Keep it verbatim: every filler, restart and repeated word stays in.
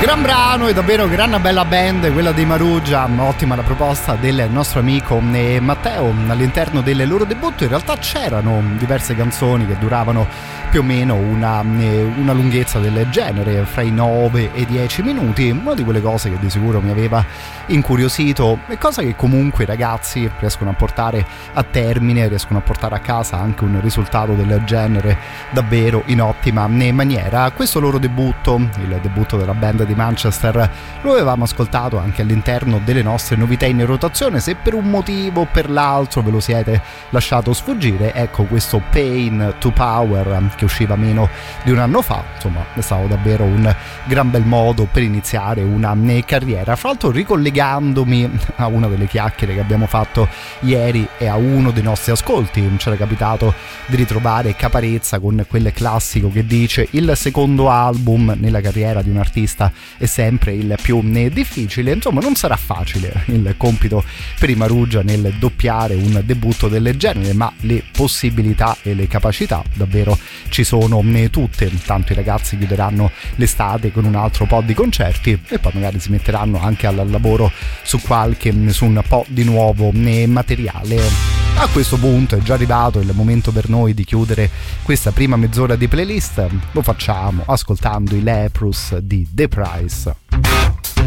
Gran brano e davvero gran bella band quella dei Marugia, ottima la proposta del nostro amico Matteo all'interno del loro debutto. In realtà c'erano diverse canzoni che duravano più o meno una, una lunghezza del genere, fra i nove e i dieci minuti, una di quelle cose che di sicuro mi aveva incuriosito e cosa che comunque i ragazzi riescono a portare a termine, riescono a portare a casa anche un risultato del genere davvero in ottima maniera. Questo loro debutto, il debutto della band di Manchester, lo avevamo ascoltato anche all'interno delle nostre novità in rotazione. Se per un motivo o per l'altro ve lo siete lasciato sfuggire, ecco questo Pain to Power che usciva meno di un anno fa, insomma è stato davvero un gran bel modo per iniziare una carriera. Fra l'altro, ricollegandomi a una delle chiacchiere che abbiamo fatto ieri e a uno dei nostri ascolti, c'era capitato di ritrovare Caparezza con quel classico che dice: il secondo album nella carriera di un artista è sempre il più difficile. Insomma, non sarà facile il compito per i Marugia nel doppiare un debutto del genere, ma le possibilità e le capacità davvero ci sono tutte. Tanto i ragazzi chiuderanno l'estate con un altro po' di concerti e poi magari si metteranno anche al lavoro su qualche su un po' di nuovo materiale. A questo punto è già arrivato il momento per noi di chiudere questa prima mezz'ora di playlist. Lo facciamo ascoltando i Leprous di The Price.